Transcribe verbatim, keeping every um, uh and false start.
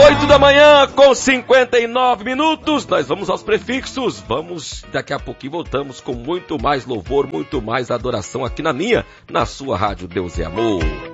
Oito da manhã com cinquenta e nove minutos, nós vamos aos prefixos, vamos, daqui a pouquinho voltamos com muito mais louvor, muito mais adoração aqui na minha, na sua Rádio Deus e Amor.